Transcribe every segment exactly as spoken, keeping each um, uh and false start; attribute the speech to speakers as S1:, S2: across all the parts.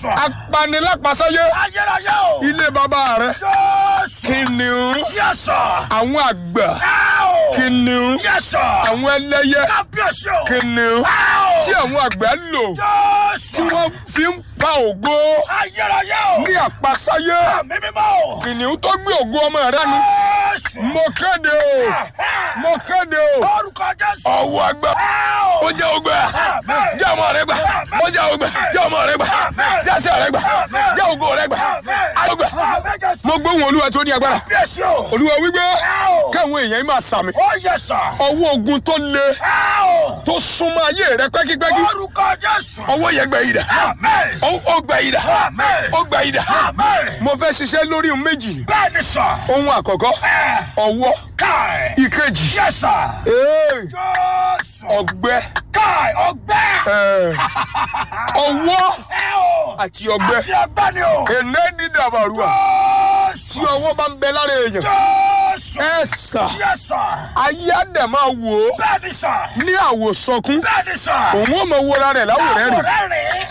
S1: Jésù.
S2: Apanilápasáyé.
S1: Ayérayé o.
S2: Ilé bàbá rẹ̀.
S1: Jésù.
S2: Kìnìún.
S1: Yes, sir.
S2: Àwọn àgbà.
S1: Ow.
S2: Kìnìún.
S1: Yes, sir.
S2: Àwọn ẹlẹ́yẹ.
S1: Kábíyèsí o.
S2: Kìnìún.
S1: Ow.
S2: Tí àwọn àgbà lò.
S1: Jésù.
S2: Tí wọ́n fi ń pa ògo.
S1: Ayérayé o.
S2: Ní àpasáyé.
S1: Àmì mímọ́ o.
S2: Kìnìún tó gbé ògo ọmọ rẹ̀ nu.
S1: Jésù.
S2: Mo kéde o. Mo kéde o.
S1: Orúkọ Jésù.
S2: Ọwọ́ àgbà.
S1: Ow.
S2: Ó jẹ́ ògbà.
S1: Àmín.
S2: Jẹ́ ọmọ rẹ̀ gbà. Ó jẹ́ ògbà. Jẹ́ ọmọ rẹ̀ gbà. Jẹ́ àṣẹ rẹ̀ gbà. Jẹ́ ògo rẹ̀ gbà. Àlọ́gbà.
S1: Àmín Jésù.
S2: Mo gbóhùn Olúwa tó ní agbára.
S1: Kábíyèsí o.
S2: Olúwa wípé
S1: Ow.
S2: káwọn èèyàn yìí máa sàmì.
S1: Oh, yes, sir.
S2: Ọwọ́ ogun tó le
S1: Ow.
S2: tó súnmọ́ ayé rẹ pẹ́kípẹ́kí.
S1: Orúkọ Jésù.
S2: Ọwọ́ yẹn gbẹ ìdá.
S1: Àmín.
S2: Ó gbẹ ìdá.
S1: Àmín.
S2: Ó gbẹ ìdá.
S1: Àmín.
S2: Mo fẹ́ ṣiṣẹ́ lórí ohun méjì.
S1: Bẹ́ẹ̀ni sà.
S2: Ohun àkọ́kọ́
S1: Ẹ.
S2: ọwọ́.
S1: Káì.
S2: Ìkejì
S1: Yes, sir.
S2: ee,
S1: Jésù.
S2: ọgbẹ́.
S1: Káì ọgbẹ́.
S2: Ee, ọwọ́
S1: Ẹ o.
S2: àti ọgbẹ́.
S1: Àti ọgbẹ́ ni o.
S2: Èlé ní dàbàrúwà. Tí
S1: Jésù.
S2: ọwọ́ bá ń bẹ lára èèyàn.
S1: Jésù.
S2: Ẹ sà.
S1: Yes, sir.
S2: Ayé á dẹ̀ máa wò ó
S1: Bẹ́ẹ̀ni sà.
S2: ní àwòsọkún.
S1: Bẹ́ẹ̀ni sà.
S2: Òun ò mọ wọra rẹ̀ láwòrán rẹ̀.
S1: Àwòrán rẹ̀.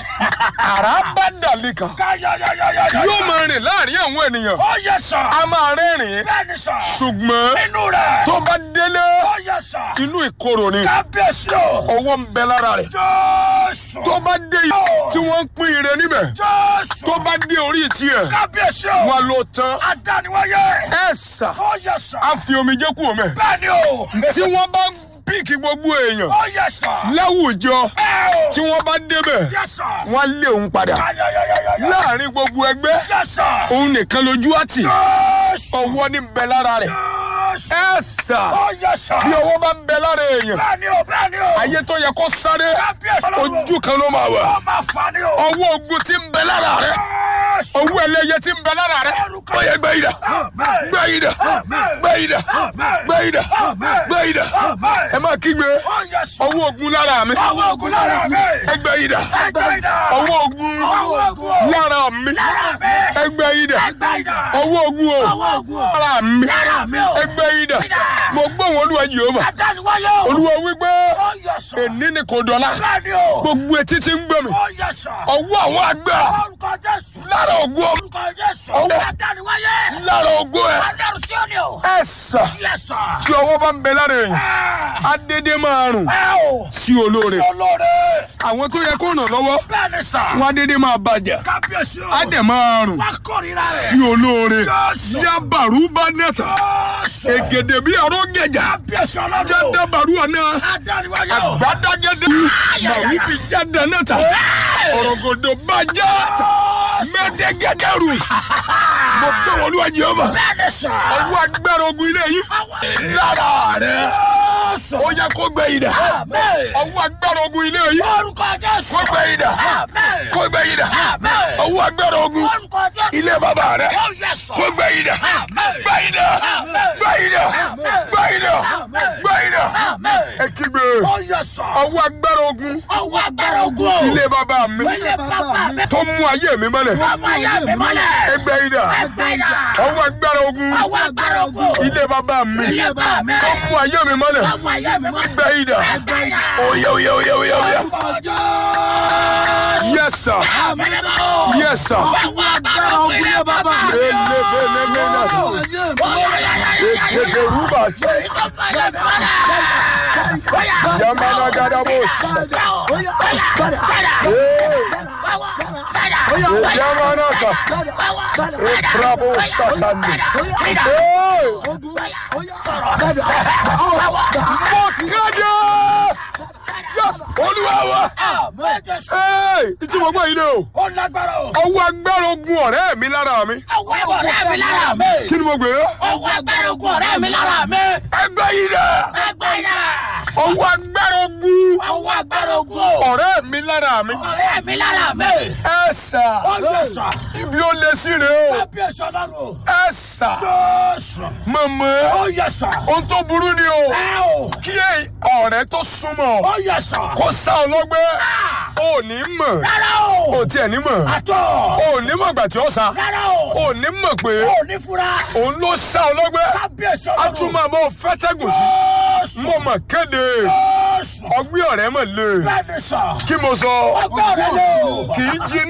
S2: Àrá bá dàlí kan.
S1: Káyọ̀yọ̀yọ̀yọ̀.
S2: Yóò máa rìn láàrin àwọn ènìyàn.
S1: Oh, yes, sir.
S2: A máa rẹ́rìn-ín.
S1: Bẹ́ẹ̀ni sà.
S2: Ṣùgbọ́n
S1: Inú rẹ̀.
S2: tó bá délé
S1: Oh, yes, sir.
S2: inú ìkorò ni.
S1: Kábíyèsí o.
S2: Ọwọ́ ń bẹ lára rẹ̀.
S1: Jésù.
S2: Tó bá dé yìí tí wọ́n ń pín ire níbẹ̀.
S1: Jésù.
S2: Tó bá dé orí tiẹ̀
S1: Kábíyèsí o.
S2: wọn ló tán.
S1: Adániwáyé.
S2: Ẹ sà
S1: Oh, yes, sir.
S2: á fi omijé kú omi.
S1: Bẹ́ẹ̀ni o.
S2: Tí wọ́n bá píìkì gbogbo èèyàn
S1: Oh, yes, sir.
S2: láwùjọ
S1: Ẹ o.
S2: tí wọ́n bá débẹ̀
S1: Yes, sir.
S2: wọ́n lé òun padà.
S1: Káyọ̀yọ̀yọ̀yọ̀.
S2: Láàrin gbogbo ẹgbẹ́
S1: Yes, sir.
S2: òun nìkan lójú àtì.
S1: Jésù.
S2: Ọwọ́ ní bẹ lára rẹ̀.
S1: Jésù.
S2: Ẹ sà
S1: Oh, yes, sir.
S2: bí ọwọ́ bá ń bẹ lára èèyàn
S1: Bẹ́ẹ̀ni o, bẹ́ẹ̀ni o.
S2: ayé tó yẹ kó sáré
S1: Kábíyèsí Ọlọ́run.
S2: ojú kan ló máa wà.
S1: Ó máa fà ní o.
S2: Ọwọ́ ogun tí ń bẹ lára rẹ̀.
S1: Jésù.
S2: Owó ẹlẹ́yẹ tí ń bẹ lára rẹ̀.
S1: Orúkọ.
S2: Ó yẹ gbẹ ìdá.
S1: Àmín.
S2: Gbẹ ìdá.
S1: Àmín.
S2: Gbẹ ìdá.
S1: Àmín.
S2: Gbẹ ìdá.
S1: Àmín.
S2: Gbẹ ìdá.
S1: Àmín.
S2: Ẹ máa kígbe.
S1: Oh, yes, sir.
S2: Ọwọ́ ogun lára mi.
S1: Ọwọ́ ogun lára mi.
S2: Ẹgbẹ́ ìdá.
S1: Ẹgbẹ́ idà.
S2: Ọwọ́ ogun
S1: Ọwọ́ ogun.
S2: lára mi.
S1: Lára mi.
S2: Ẹgbẹ́ ìdá.
S1: Ẹgbẹ́ idà.
S2: Ọwọ́ ogun o.
S1: Ọwọ́ ogun.
S2: Lára mi.
S1: Lára mi o.
S2: Ẹgbẹ́ ìdá.
S1: Idà.
S2: Mo gbóhùn Olúwa Jèhófà.
S1: Adániwáyé o.
S2: Olúwa wípé
S1: Oh, yes, sir.
S2: èní ni kò dọ̀la.
S1: Bẹ́ẹ̀ni o.
S2: Gbogbo etí tí ń gbọ́ mi.
S1: Oh, yes, sir.
S2: Ọwọ́ àwọn àgbà
S1: Orúkọ Jésù.
S2: lára ogun ọmọ.
S1: Orúkọ Jésù.
S2: Ọwọ́.
S1: Adániwáyé.
S2: Lára ogun ẹ̀.
S1: Adẹ́rù sí òní o.
S2: Ẹ sà
S1: Yes, sir.
S2: tí ọwọ́ bá ń bẹ lára èèyàn.
S1: Ẹ
S2: Adédé máa rùn
S1: o.
S2: sí olóore.
S1: Olóore.
S2: Àwọn tó yẹ kó ràn lọ́wọ́
S1: Bẹ́ẹ̀ni sà.
S2: wọn adédé máa bàjẹ́.
S1: Kábíyèsí o.
S2: Á dẹ̀ máa rùn
S1: Wá kórìíra
S2: sí
S1: rẹ̀.
S2: olóore.
S1: Jésù.
S2: Yábàrú bá nẹ́ta.
S1: Jésù.
S2: Ègèdè bí ọ̀rọ̀ gẹ̀jà.
S1: Kábíyèsí Ọlọ́run.
S2: Jẹ́dàbàrú àná.
S1: Adániwáyé o.
S2: Àgbàdàgẹ́dẹ́. Màwí fi jáde nẹ́ta. Ọ̀rọ̀gọ̀dọ̀ bàjẹ́. Mẹ́dẹ́gẹ́dẹ́rù. Mo gbé wọn Olúwa Jèhófà.
S1: Bẹ́ẹ̀ni sà.
S2: Ọwọ́ agbára ogun ilé yìí. Lára rẹ̀.
S1: Jésù.
S2: Ó yẹ kó gbẹ ìdá.
S1: Àmín.
S2: Ọwọ́ agbára ogun ilé yìí.
S1: Orúkọ Jésù.
S2: Kó gbẹ ìdá.
S1: Àmín.
S2: Kó gbẹ ìdá.
S1: Àmín.
S2: Ọwọ́ agbára ogun
S1: Orúkọ Jésù.
S2: ilé bàbá rẹ̀.
S1: Oh, yes, sir.
S2: Kó gbẹ ìdá.
S1: Àmín.
S2: Gbẹ ìdá.
S1: Àmín.
S2: Gbẹ ìdá.
S1: Àmín.
S2: Gbẹ ìdá.
S1: Àmín.
S2: Gbẹ ìdá.
S1: Àmín.
S2: Ẹ kígbe.
S1: Oh, yes, sir.
S2: Ọwọ́ agbára ogun
S1: Ọwọ́ agbára ogun o.
S2: ilé bàbá mi
S1: Ilé bàbá mi.
S2: tó mú ayé mi mọ́lẹ̀.
S1: Ọmọ ayé mi mọ́lẹ̀.
S2: Ẹgbẹ́ ìdá.
S1: Ẹgbẹ́ idà.
S2: Ọwọ́ agbára ogun
S1: Ọwọ́ agbára ogun.
S2: ilé bàbá mi
S1: Ilé bàbá mi.
S2: tó mú ayé mi mọ́lẹ̀.
S1: Ọmọ ayé mi mọ́lẹ̀.
S2: Ẹgbẹ́ ìdá.
S1: Ẹgbẹ́ idà.
S2: Oye oye oye oye oye.
S1: Orúkọ Jésù.
S2: Yes sir.
S1: Àmín mímọ́.
S2: Yes sir.
S1: Ọwọ́ agbára ogun ilé bàbá mi.
S2: Elebelemena. Ekeke rubachi. Yamana gadabos. Yamanata. Ebrabo satani. Hey! Mokade! Yes! Olúwa wa. Hey! Ìtí mo gbọ́ ilé o.
S1: Ó lágbára o.
S2: Ọwọ́ agbára ogun ọ̀rẹ́ mi lára mi.
S1: Ọwọ́ ọ̀rẹ́ mi lára mi.
S2: Kí ni mo gbé?
S1: Ọwọ́ agbára ogun ọ̀rẹ́ mi lára mi.
S2: Ẹgbẹ́ yìí dẹ̀.
S1: Ẹgbẹ́ idà.
S2: Ọwọ́ agbára ogun
S1: Ọwọ́ agbára ogun o.
S2: ọ̀rẹ́ mi lára mi.
S1: Ọ̀rẹ́ mi lára mi.
S2: Ẹ sà.
S1: Ó yẹ sà.
S2: Ibi ó lé sí rèé o.
S1: Kábíyèsí Ọlọ́run o.
S2: Ẹ sà.
S1: Jésù.
S2: Mọ̀mọ́.
S1: Ó yẹ sà.
S2: Ohun tó burú ni o.
S1: Ẹ o.
S2: Kí ọ̀rẹ́ tó súnmọ́
S1: Ó yẹ sà.
S2: kó sá ọlọ́gbẹ́. O ò ní mọ̀.
S1: Rárá o.
S2: O tiẹ̀ ní mọ̀.
S1: Àtọ̀.
S2: O ò ní mọ̀ gbà tí ó sá.
S1: Rárá o.
S2: O ò ní mọ̀ pé
S1: Ó ní fura.
S2: òun ló sá ọlọ́gbẹ́.
S1: Kábíyèsí
S2: A
S1: Ọlọ́run.
S2: tún máa bọ́ fẹ́tẹ́gùn sí.
S1: Jésù.
S2: Mo mọ̀ kéde.
S1: Jésù.
S2: Ọgbẹ́ ọ̀rẹ́ mọ̀ lé.
S1: Bẹ́ẹ̀ni sà.
S2: Kí mo sọ?
S1: Ọgbẹ́ ọ̀rẹ́ lò.
S2: Kì í jí